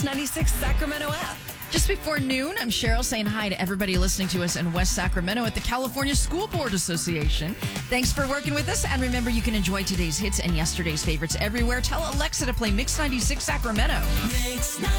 96 Sacramento app. Just before noon, I'm Cheryl saying hi to everybody listening to us in West Sacramento at the California School Board Association. Thanks for working with us. And remember, you can enjoy today's hits and yesterday's favorites everywhere. Tell Alexa to play Mix 96 Sacramento. Mix 96.